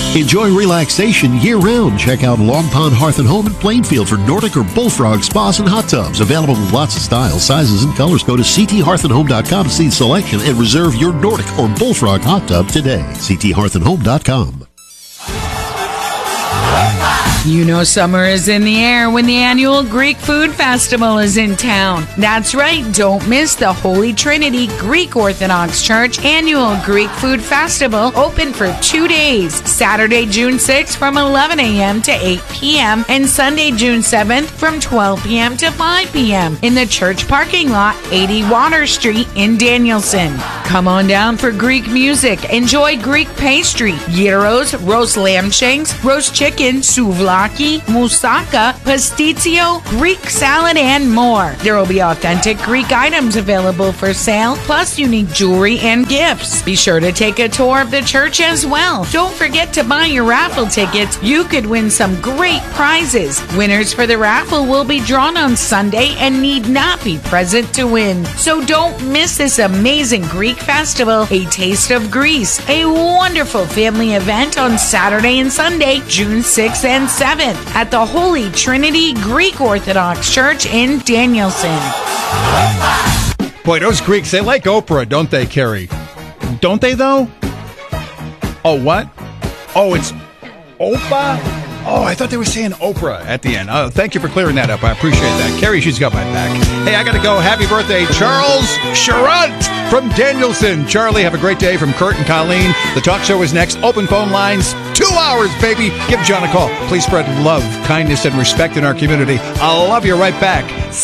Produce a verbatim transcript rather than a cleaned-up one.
Enjoy relaxation year-round. Check out Long Pond Hearth and Home in Plainfield for Nordic or Bullfrog spas and hot tubs. Available in lots of styles, sizes, and colors. Go to c t hearth and home dot com to see the selection and reserve your Nordic or Bullfrog hot tub today. c t hearth and home dot com. You know summer is in the air when the annual Greek Food Festival is in town. That's right, don't miss the Holy Trinity Greek Orthodox Church annual Greek Food Festival, open for two days, Saturday, June sixth from eleven a.m. to eight p.m. and Sunday, June seventh from twelve p.m. to five p.m. in the church parking lot, eighty Water Street in Danielson. Come on down for Greek music, enjoy Greek pastry, gyros, roast lamb shanks, roast chicken, souvlaki, moussaka, pastizio, Greek salad, and more. There will be authentic Greek items available for sale, plus unique jewelry and gifts. Be sure to take a tour of the church as well. Don't forget to buy your raffle tickets. You could win some great prizes. Winners for the raffle will be drawn on Sunday and need not be present to win. So don't miss this amazing Greek festival, A Taste of Greece, a wonderful family event on Saturday and Sunday, June sixth and seventh at the Holy Trinity Greek Orthodox Church in Danielson. Boy, those Greeks, they like Oprah, don't they, Carrie? Don't they, though? Oh, what? Oh, it's Opa? Oh, I thought they were saying Oprah at the end. Oh, thank you for clearing that up. I appreciate that. Carrie, she's got my back. Hey, I got to go. Happy birthday, Charles Charant from Danielson. Charlie, have a great day from Kurt and Colleen. The talk show is next. Open phone lines. Two hours, baby. Give John a call. Please spread love, kindness, and respect in our community. I'll love you right back.